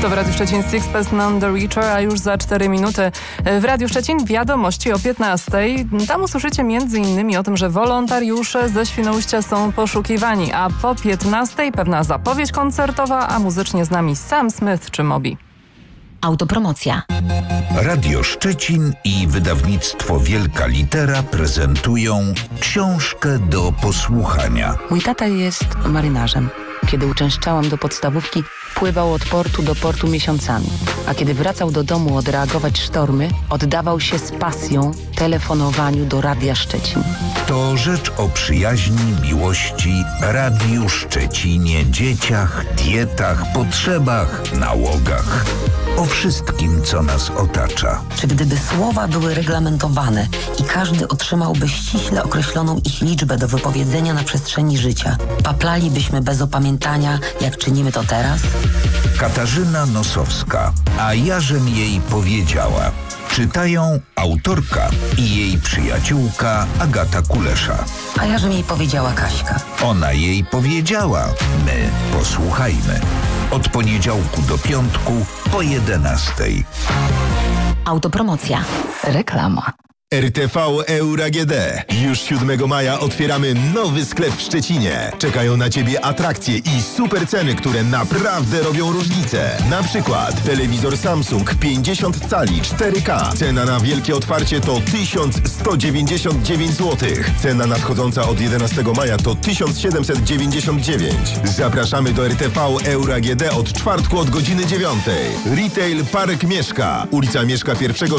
To w Radiu Szczecin Sixpence None the Richer, a już za 4 minuty w Radiu Szczecin wiadomości o 15:00. Tam usłyszycie m.in. o tym, że wolontariusze ze Świnoujścia są poszukiwani, a po 15:00 pewna zapowiedź koncertowa, a muzycznie z nami Sam Smith czy Moby. Autopromocja. Radio Szczecin i wydawnictwo Wielka Litera prezentują książkę do posłuchania. Mój tata jest marynarzem. Kiedy uczęszczałam do podstawówki, pływał od portu do portu miesiącami. A kiedy wracał do domu odreagować sztormy, oddawał się z pasją telefonowaniu do Radia Szczecin. To rzecz o przyjaźni, miłości, Radiu Szczecinie, dzieciach, dietach, potrzebach, nałogach. O wszystkim, co nas otacza. Czy gdyby słowa były reglamentowane i każdy otrzymałby ściśle określoną ich liczbę do wypowiedzenia na przestrzeni życia, paplalibyśmy bez opamiętania, jak czynimy to teraz? Katarzyna Nosowska, a ja żem jej powiedziała. Czytają autorka i jej przyjaciółka Agata Kulesza. A ja żem jej powiedziała Kaśka. Ona jej powiedziała, my posłuchajmy. Od poniedziałku do piątku po 11:00. Autopromocja. Reklama. RTV Euro AGD. Już 7 maja otwieramy nowy sklep w Szczecinie. Czekają na Ciebie atrakcje i super ceny, które naprawdę robią różnicę. Na przykład telewizor Samsung 50 cali 4K. Cena na wielkie otwarcie to 1199 zł. Cena nadchodząca od 11 maja to 1799. Zapraszamy do RTV Euro AGD od czwartku od godziny 9. Retail Park Mieszka. Ulica Mieszka 1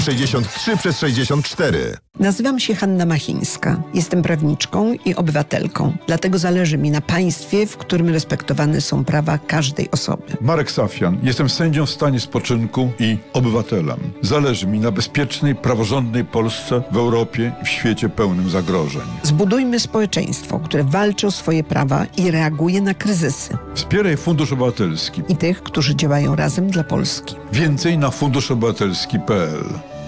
63/64. Nazywam się Hanna Machińska. Jestem prawniczką i obywatelką. Dlatego zależy mi na państwie, w którym respektowane są prawa każdej osoby. Marek Safian. Jestem sędzią w stanie spoczynku i obywatelem. Zależy mi na bezpiecznej, praworządnej Polsce w Europie i w świecie pełnym zagrożeń. Zbudujmy społeczeństwo, które walczy o swoje prawa i reaguje na kryzysy. Wspieraj Fundusz Obywatelski. I tych, którzy działają razem dla Polski. Więcej na funduszobywatelski.pl.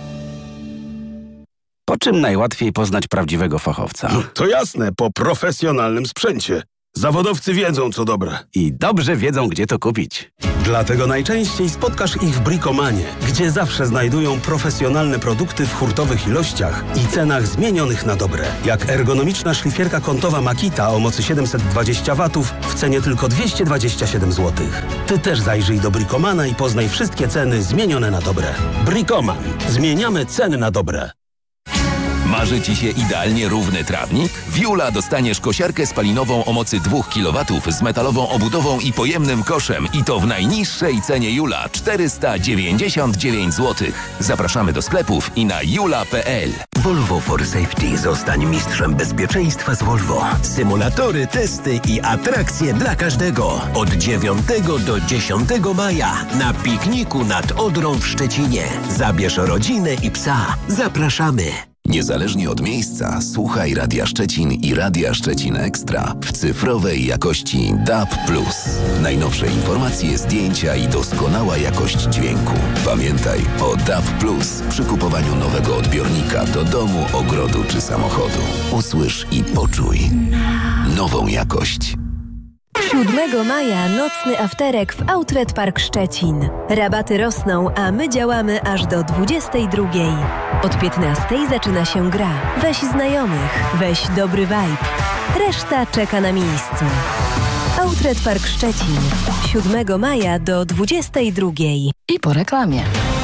Po czym najłatwiej poznać prawdziwego fachowca? To jasne, po profesjonalnym sprzęcie. Zawodowcy wiedzą, co dobre. I dobrze wiedzą, gdzie to kupić. Dlatego najczęściej spotkasz ich w Bricomanie, gdzie zawsze znajdują profesjonalne produkty w hurtowych ilościach i cenach zmienionych na dobre. Jak ergonomiczna szlifierka kątowa Makita o mocy 720 W w cenie tylko 227 zł. Ty też zajrzyj do Bricomana i poznaj wszystkie ceny zmienione na dobre. Bricoman. Zmieniamy ceny na dobre. Marzy Ci się idealnie równy trawnik? W Jula dostaniesz kosiarkę spalinową o mocy 2 kW z metalową obudową i pojemnym koszem. I to w najniższej cenie Jula – 499 zł. Zapraszamy do sklepów i na jula.pl. Volvo for Safety. Zostań mistrzem bezpieczeństwa z Volvo. Symulatory, testy i atrakcje dla każdego. Od 9 do 10 maja na pikniku nad Odrą w Szczecinie. Zabierz rodzinę i psa. Zapraszamy. Niezależnie od miejsca, słuchaj Radia Szczecin i Radia Szczecin Ekstra w cyfrowej jakości DAB+. Najnowsze informacje, zdjęcia i doskonała jakość dźwięku. Pamiętaj o DAB+, przy kupowaniu nowego odbiornika do domu, ogrodu czy samochodu. Usłysz i poczuj nową jakość. 7 maja nocny afterek w Outlet Park Szczecin. Rabaty rosną, a my działamy aż do 22. Od 15 zaczyna się gra. Weź znajomych, weź dobry vibe. Reszta czeka na miejscu. Outlet Park Szczecin. 7 maja do 22. I po reklamie.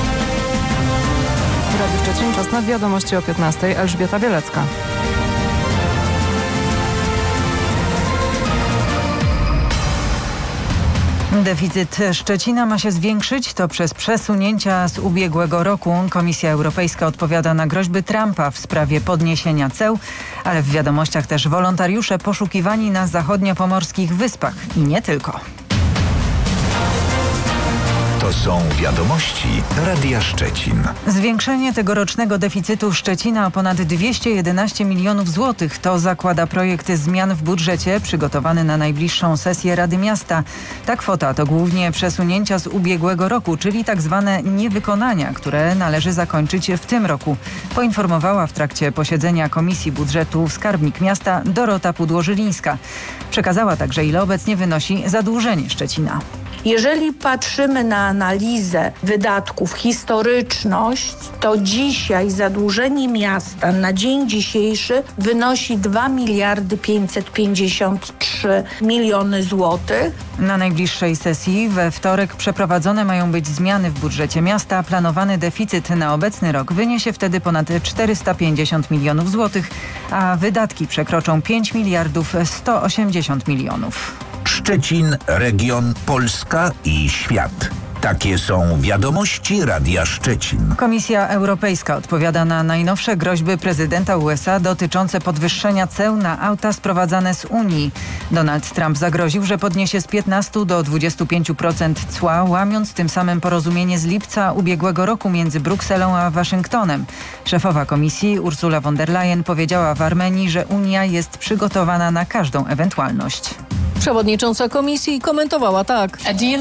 W Radiu Szczecin czas na wiadomości o 15:00. Elżbieta Bielecka. Deficyt Szczecina ma się zwiększyć, to przez przesunięcia z ubiegłego roku. Komisja Europejska odpowiada na groźby Trumpa w sprawie podniesienia ceł, ale w wiadomościach też wolontariusze poszukiwani na zachodniopomorskich wyspach i nie tylko. To są wiadomości Radia Szczecin. Zwiększenie tegorocznego deficytu Szczecina o ponad 211 milionów złotych to zakłada projekt zmian w budżecie przygotowany na najbliższą sesję Rady Miasta. Ta kwota to głównie przesunięcia z ubiegłego roku, czyli tak zwane niewykonania, które należy zakończyć w tym roku, poinformowała w trakcie posiedzenia Komisji Budżetu skarbnik miasta Dorota Pudło-Żylińska. Przekazała także, ile obecnie wynosi zadłużenie Szczecina. Jeżeli patrzymy na analizę wydatków, historyczność, to dzisiaj zadłużenie miasta na dzień dzisiejszy wynosi 2 miliardy 553 miliony złotych. Na najbliższej sesji we wtorek przeprowadzone mają być zmiany w budżecie miasta. Planowany deficyt na obecny rok wyniesie wtedy ponad 450 milionów złotych, a wydatki przekroczą 5 miliardów 180 milionów. Szczecin, region, Polska i świat. Takie są wiadomości Radia Szczecin. Komisja Europejska odpowiada na najnowsze groźby prezydenta USA dotyczące podwyższenia ceł na auta sprowadzane z Unii. Donald Trump zagroził, że podniesie z 15 do 25% cła, łamiąc tym samym porozumienie z lipca ubiegłego roku między Brukselą a Waszyngtonem. Szefowa komisji Ursula von der Leyen powiedziała w Armenii, że Unia jest przygotowana na każdą ewentualność. Przewodnicząca komisji komentowała tak.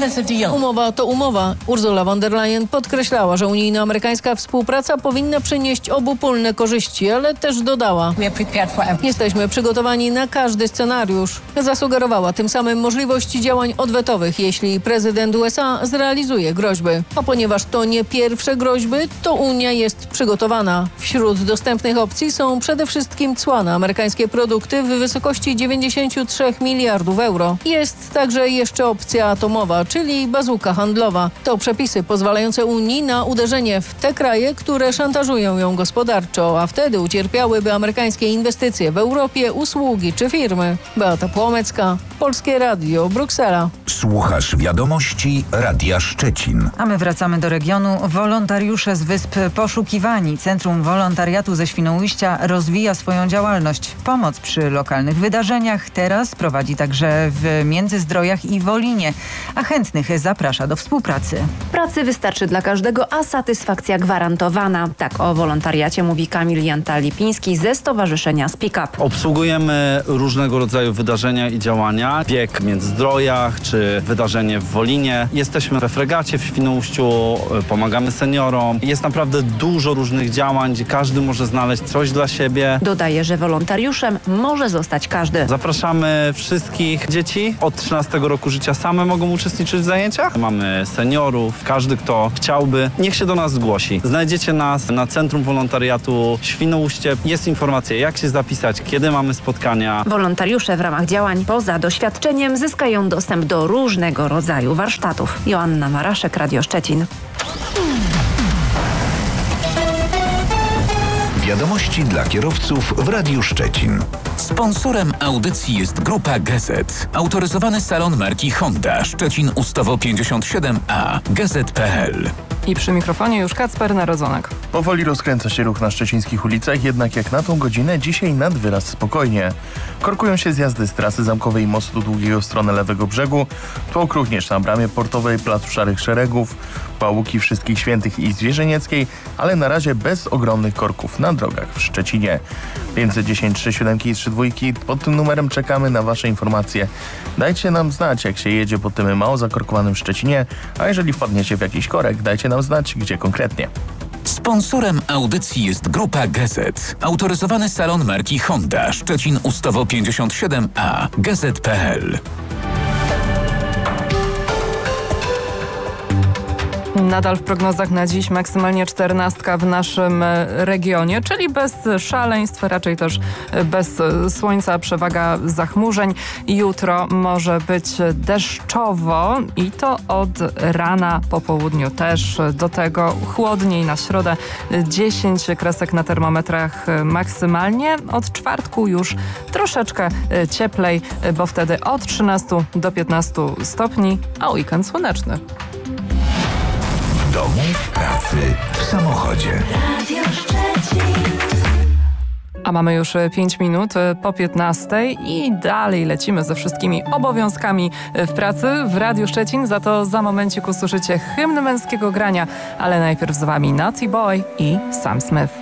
Umowa to umowa. Ursula von der Leyen podkreślała, że unijno-amerykańska współpraca powinna przynieść obopólne korzyści, ale też dodała: jesteśmy przygotowani na każdy scenariusz. Zasugerowała tym samym możliwości działań odwetowych, jeśli prezydent USA zrealizuje groźby. A ponieważ to nie pierwsze groźby, to Unia jest przygotowana. Wśród dostępnych opcji są przede wszystkim cła na amerykańskie produkty w wysokości 93 miliardów euro. Jest także jeszcze opcja atomowa, czyli bazuka handlowa. To przepisy pozwalające Unii na uderzenie w te kraje, które szantażują ją gospodarczo, a wtedy ucierpiałyby amerykańskie inwestycje w Europie, usługi czy firmy. Beata Płomecka, Polskie Radio, Bruksela. Słuchasz wiadomości Radia Szczecin. A my wracamy do regionu. Wolontariusze z Wysp poszukiwani. Centrum Wolontariatu ze Świnoujścia rozwija swoją działalność. Pomoc przy lokalnych wydarzeniach teraz prowadzi także w Międzyzdrojach i Wolinie, a chętnych zaprasza do współpracy. Pracy wystarczy dla każdego, a satysfakcja gwarantowana. Tak o wolontariacie mówi Kamil Janta-Lipiński ze Stowarzyszenia Speak Up. Obsługujemy różnego rodzaju wydarzenia i działania. Bieg w Międzyzdrojach czy wydarzenie w Wolinie. Jesteśmy we Fregacie w Świnoujściu, pomagamy seniorom. Jest naprawdę dużo różnych działań, gdzie każdy może znaleźć coś dla siebie. Dodaje, że wolontariuszem może zostać każdy. Zapraszamy wszystkich dzieci od 13 roku życia, same mogą uczestniczyć w zajęciach. Mamy seniorów, każdy kto chciałby, niech się do nas zgłosi. Znajdziecie nas na Centrum Wolontariatu Świnoujście. Jest informacja, jak się zapisać, kiedy mamy spotkania. Wolontariusze w ramach działań poza doświadczeniem zyskają dostęp do różnego rodzaju warsztatów. Joanna Maraszek, Radio Szczecin. Wiadomości dla kierowców w Radiu Szczecin. Sponsorem audycji jest Grupa Gazet. Autoryzowany salon marki Honda Szczecin Ustawo 57A. Gazet.pl. I przy mikrofonie już Kacper Narodzonek. Powoli rozkręca się ruch na szczecińskich ulicach, jednak jak na tą godzinę dzisiaj nad wyraz spokojnie. Korkują się zjazdy z trasy zamkowej mostu długiego w stronę lewego brzegu, tłok również na bramie portowej, placu Szarych Szeregów, Pałuki Wszystkich Świętych i Zwierzynieckiej, ale na razie bez ogromnych korków na drogach w Szczecinie. 510 37 i 32. Pod tym numerem czekamy na Wasze informacje. Dajcie nam znać, jak się jedzie po tym mało zakorkowanym Szczecinie, a jeżeli wpadniecie w jakiś korek, dajcie nam znać, gdzie konkretnie. Sponsorem audycji jest Grupa Gazet. Autoryzowany salon marki Honda Szczecin Ustawo 57A. Gazet.pl. Nadal w prognozach na dziś maksymalnie 14 w naszym regionie, czyli bez szaleństw, raczej też bez słońca, przewaga zachmurzeń. Jutro może być deszczowo i to od rana, po południu też. Do tego chłodniej na środę, 10 kresek na termometrach maksymalnie. Od czwartku już troszeczkę cieplej, bo wtedy od 13 do 15 stopni, a weekend słoneczny. W domu, w pracy, w samochodzie. A mamy już 5 minut po 15 i dalej lecimy ze wszystkimi obowiązkami w pracy w Radiu Szczecin. Za to za momencik usłyszycie hymn męskiego grania, ale najpierw z Wami Naughty Boy i Sam Smith.